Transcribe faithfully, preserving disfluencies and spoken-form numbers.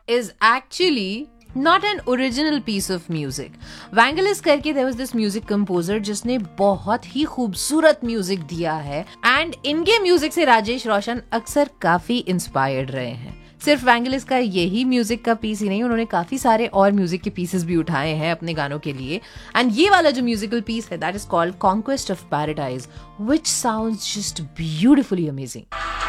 is actually not an original piece of music. Vangelis करके there was this music composer जिसने बहुत ही खूबसूरत music दिया है एंड इनके म्यूजिक से राजेश रोशन अक्सर काफी इंस्पायर्ड रहे हैं. सिर्फ वैंगलिस का यही म्यूजिक का पीस ही नहीं, उन्होंने काफी सारे और म्यूजिक के पीसेस भी उठाए हैं अपने गानों के लिए. एंड ये वाला जो म्यूजिकल पीस है that is called conquest of paradise, which sounds just beautifully amazing.